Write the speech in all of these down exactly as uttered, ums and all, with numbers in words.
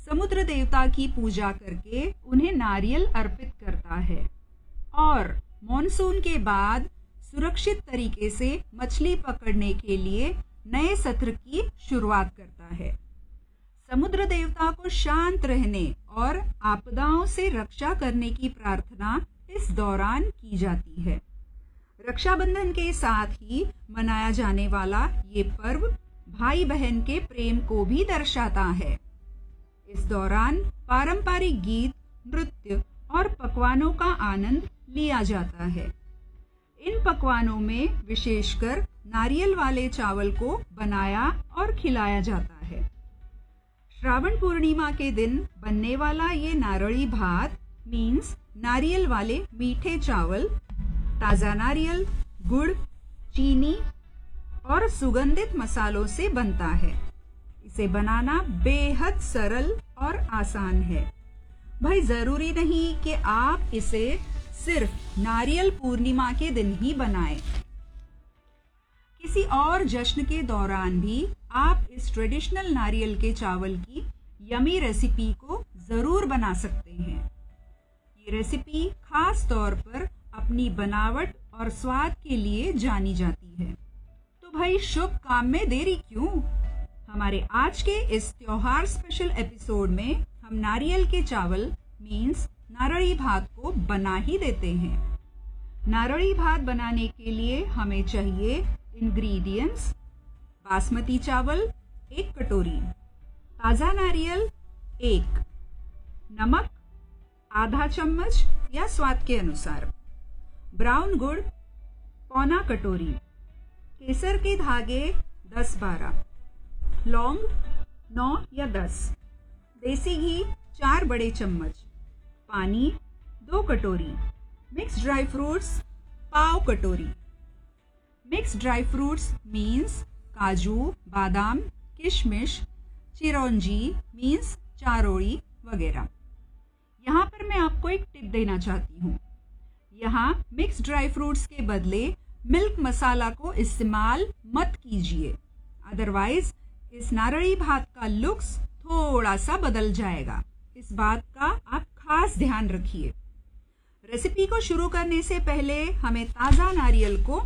समुद्र देवता की पूजा करके उन्हें नारियल अर्पित करता है और मॉनसून के बाद सुरक्षित तरीके से मछली पकड़ने के लिए नए सत्र की शुरुआत करता है। समुद्र देवता को शांत रहने और आपदाओं से रक्षा करने की प्रार्थना इस दौरान की जाती है। रक्षाबंधन के साथ ही मनाया जाने वाला ये पर्व भाई बहन के प्रेम को भी दर्शाता है। इस दौरान पारंपरिक गीत, नृत्य और पकवानों का आनंद लिया जाता है। इन पकवानों में विशेषकर नारियल वाले चावल को बनाया और खिलाया जाता है। श्रावण पूर्णिमा के दिन बनने वाला ये नारळी भात मीन्स नारियल वाले मीठे चावल ताज़ा नारियल, गुड़, चीनी और सुगंधित मसालों से बनता है। इसे बनाना बेहद सरल और आसान है। भाई जरूरी नहीं कि आप इसे सिर्फ नारियल पूर्णिमा के दिन ही बनाएं। किसी और जश्न के दौरान भी आप इस ट्रेडिशनल नारियल के चावल की यमी रेसिपी को जरूर बना सकते हैं। ये रेसिपी खास तौर पर अपनी बनावट और स्वाद के लिए जानी जाती है। तो भाई शुभ काम में देरी क्यों? हमारे आज के इस त्योहार स्पेशल एपिसोड में हम नारियल के चावल मीन्स नारळी भात को बना ही देते हैं। नारळी भात बनाने के लिए हमें चाहिए इंग्रेडिएंट्स: बासमती चावल एक कटोरी, ताज़ा नारियल एक, नमक आधा चम्मच या स्वाद के अनुसार, ब्राउन गुड़ पौना कटोरी, केसर के धागे दस बारह, लौंग नौ या दस, देसी घी चार बड़े चम्मच, पानी दो कटोरी, मिक्स ड्राई फ्रूट्स पाव कटोरी। मिक्स ड्राई फ्रूट्स मीन्स काजू, बादाम, किशमिश, चिरौंजी मीन्स चारोली वगैरह। यहाँ पर मैं आपको एक टिप देना चाहती हूँ। यहाँ मिक्स ड्राई फ्रूट्स के बदले मिल्क मसाला को इस्तेमाल मत कीजिए, अदरवाइज इस नारळी भात का लुक्स थोड़ा सा बदल जाएगा। इस बात का आप खास ध्यान रखिए। रेसिपी को शुरू करने से पहले हमें ताज़ा नारियल को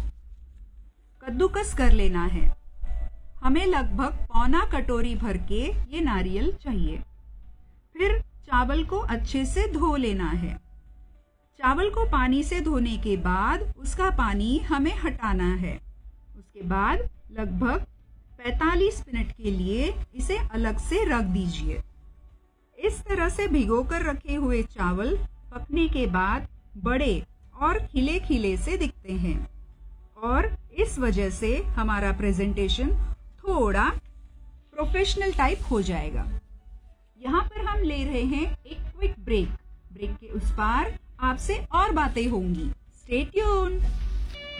कद्दूकस कर लेना है। हमें लगभग पौना कटोरी भर के ये नारियल चाहिए। फिर चावल को अच्छे से धो लेना है। चावल को पानी से धोने के बाद उसका पानी हमें हटाना है। उसके बाद लगभग पैंतालीस मिनट के लिए इसे अलग से रख दीजिए। इस तरह से भिगोकर रखे हुए चावल पकने के बाद बड़े और खिले खिले से दिखते हैं और इस वजह से हमारा प्रेजेंटेशन थोड़ा प्रोफेशनल टाइप हो जाएगा। यहाँ पर हम ले रहे हैं एक क्विक ब्रेक। ब्रेक के उस पार आपसे और बातें होंगी। Stay tuned.